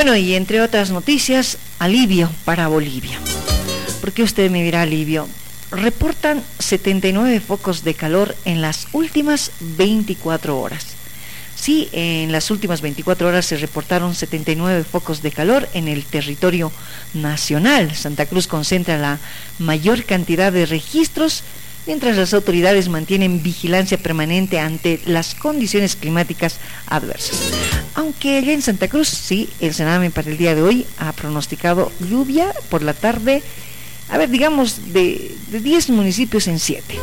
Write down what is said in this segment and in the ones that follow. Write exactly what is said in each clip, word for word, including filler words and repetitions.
Bueno, y entre otras noticias, alivio para Bolivia. ¿Por qué usted me dirá alivio? Reportan setenta y nueve focos de calor en las últimas veinticuatro horas. Sí, en las últimas veinticuatro horas se reportaron setenta y nueve focos de calor en el territorio nacional. Santa Cruz concentra la mayor cantidad de registros, mientras las autoridades mantienen vigilancia permanente ante las condiciones climáticas adversas. Aunque allá en Santa Cruz, sí, el Sename para el día de hoy ha pronosticado lluvia por la tarde, a ver, digamos, de, de diez municipios en siete.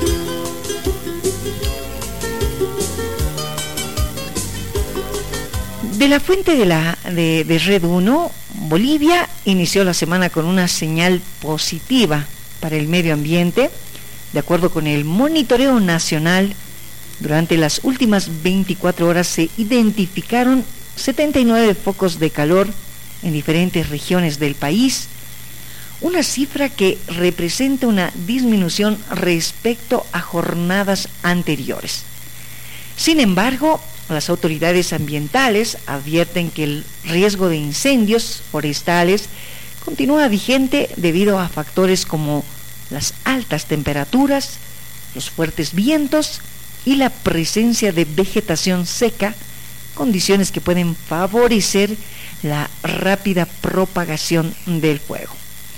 De la fuente de, la, de, de Red uno, Bolivia inició la semana con una señal positiva para el medio ambiente. De acuerdo con el monitoreo nacional, durante las últimas veinticuatro horas se identificaron setenta y nueve focos de calor en diferentes regiones del país, una cifra que representa una disminución respecto a jornadas anteriores. Sin embargo, las autoridades ambientales advierten que el riesgo de incendios forestales continúa vigente debido a factores como las altas temperaturas, los fuertes vientos y la presencia de vegetación seca, condiciones que pueden favorecer la rápida propagación del fuego.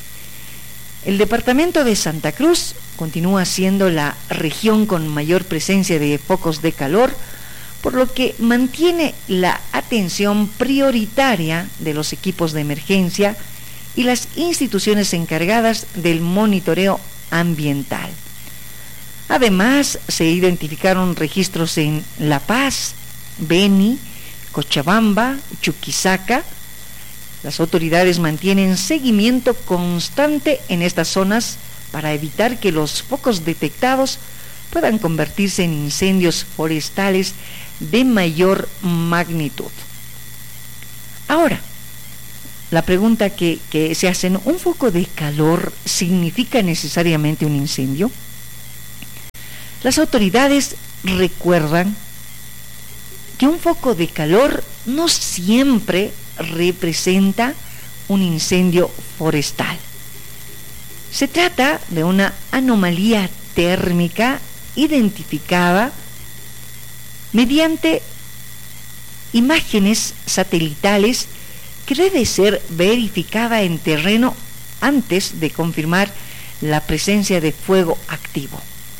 El departamento de Santa Cruz continúa siendo la región con mayor presencia de focos de calor, por lo que mantiene la atención prioritaria de los equipos de emergencia y las instituciones encargadas del monitoreo ambiental. Además, se identificaron registros en La Paz, Beni, Cochabamba, Chuquisaca. Las autoridades mantienen seguimiento constante en estas zonas para evitar que los focos detectados puedan convertirse en incendios forestales de mayor magnitud. Ahora, la pregunta que, que se hacen, ¿un foco de calor significa necesariamente un incendio? Las autoridades recuerdan que un foco de calor no siempre representa un incendio forestal. Se trata de una anomalía térmica identificada mediante imágenes satelitales que debe ser verificada en terreno antes de confirmar la presencia de fuego activo.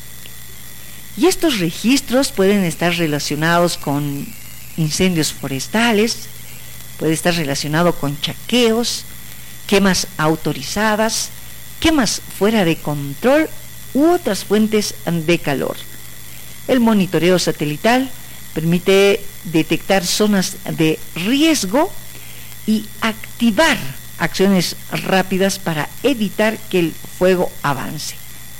Y estos registros pueden estar relacionados con incendios forestales, puede estar relacionado con chaqueos, quemas autorizadas, quemas fuera de control u otras fuentes de calor. El monitoreo satelital permite detectar zonas de riesgo y activar acciones rápidas para evitar que el fuego avance.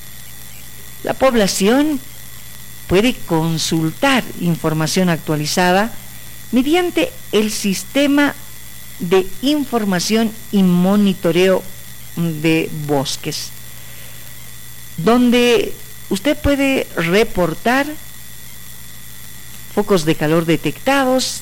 La población puede consultar información actualizada mediante el sistema de información y monitoreo de bosques, donde usted puede reportar focos de calor detectados.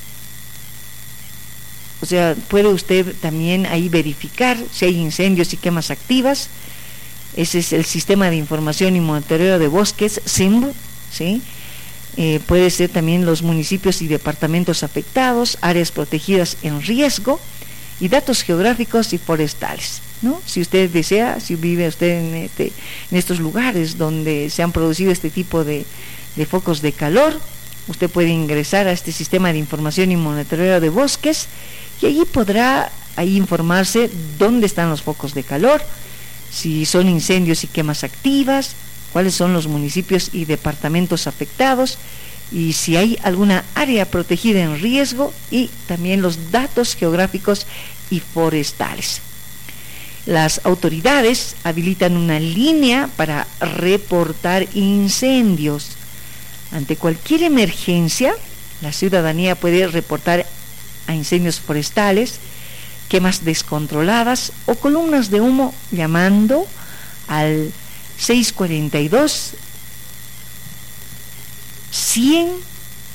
O sea, puede usted también ahí verificar si hay incendios y quemas activas. Ese es el sistema de información y monitoreo de bosques, S I M B, ¿sí? Eh, puede ser también los municipios y departamentos afectados, áreas protegidas en riesgo y datos geográficos y forestales, ¿no? Si usted desea, si vive usted en, este, en estos lugares donde se han producido este tipo de, de focos de calor, usted puede ingresar a este sistema de información y monitoreo de bosques y allí podrá ahí informarse dónde están los focos de calor, si son incendios y quemas activas, cuáles son los municipios y departamentos afectados y si hay alguna área protegida en riesgo y también los datos geográficos y forestales. Las autoridades habilitan una línea para reportar incendios. Ante cualquier emergencia, la ciudadanía puede reportar a incendios forestales, quemas descontroladas o columnas de humo llamando al seis cuarenta y dos cien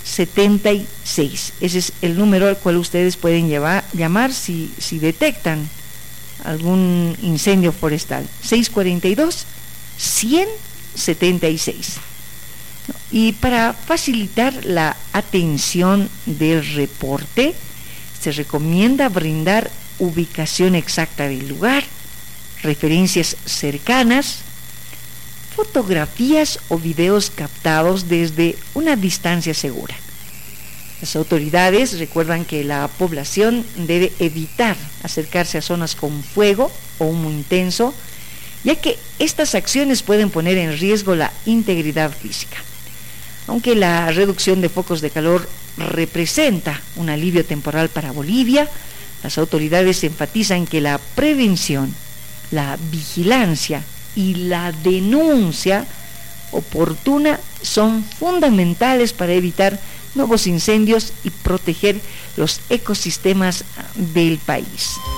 setenta y seis. Ese es el número al cual ustedes pueden llevar, llamar si, si detectan algún incendio forestal. seis cuarenta y dos, ciento setenta y seis. Y para facilitar la atención del reporte, se recomienda brindar ubicación exacta del lugar, referencias cercanas, fotografías o videos captados desde una distancia segura. Las autoridades recuerdan que la población debe evitar acercarse a zonas con fuego o humo intenso, ya que estas acciones pueden poner en riesgo la integridad física. Aunque la reducción de focos de calor representa un alivio temporal para Bolivia, las autoridades enfatizan que la prevención, la vigilancia y la denuncia oportuna son fundamentales para evitar nuevos incendios y proteger los ecosistemas del país.